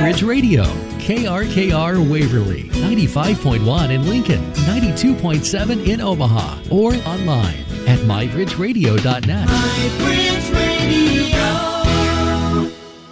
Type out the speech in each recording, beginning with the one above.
MyBridge Radio, KRKR Waverly, 95.1 in Lincoln, 92.7 in Omaha, or online at mybridgeradio.net. MyBridge Radio,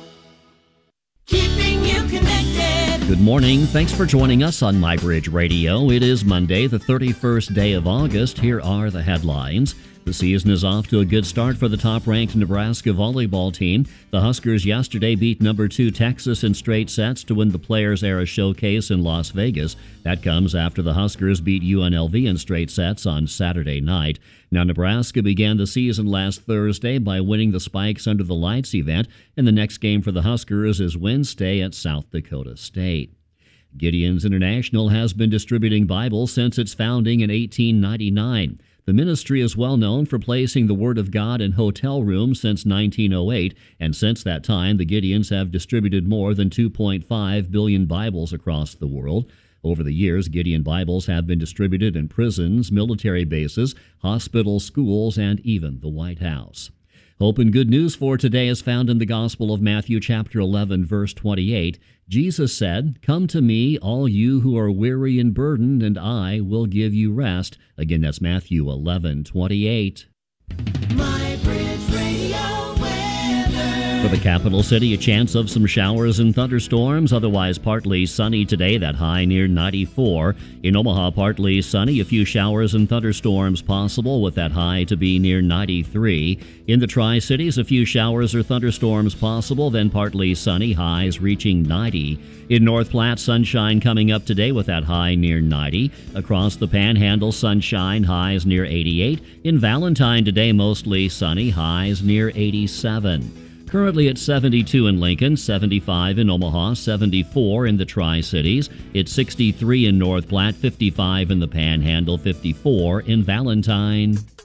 keeping you connected. Good morning. Thanks for joining us on MyBridge Radio. It is Monday, the 31st day of August. Here are the headlines. The season is off to a good start for the top-ranked Nebraska volleyball team. The Huskers yesterday beat number 2 Texas in straight sets to win the Players Era Showcase in Las Vegas. That comes after the Huskers beat UNLV in straight sets on Saturday night. Now, Nebraska began the season last Thursday by winning the Spikes Under the Lights event, and the next game for the Huskers is Wednesday at South Dakota State. Gideon's International has been distributing Bibles since its founding in 1899. The ministry is well known for placing the Word of God in hotel rooms since 1908, and since that time, the Gideons have distributed more than 2.5 billion Bibles across the world. Over the years, Gideon Bibles have been distributed in prisons, military bases, hospitals, schools, and even the White House. Hope and good news for today is found in the Gospel of Matthew chapter 11, verse 28. Jesus said, "Come to me, all you who are weary and burdened, and I will give you rest." Again, that's Matthew 11:28. MyBridge Radio weather. For the capital city, a chance of some showers and thunderstorms, otherwise partly sunny today, that high near 94. In Omaha, partly sunny, a few showers and thunderstorms possible with that high to be near 93. In the Tri-Cities, a few showers or thunderstorms possible, then partly sunny, highs reaching 90. In North Platte, sunshine coming up today with that high near 90. Across the Panhandle, sunshine, highs near 88. In Valentine today, mostly sunny, highs near 87. Currently at 72 in Lincoln, 75 in Omaha, 74 in the Tri-Cities. It's 63 in North Platte, 55 in the Panhandle, 54 in Valentine.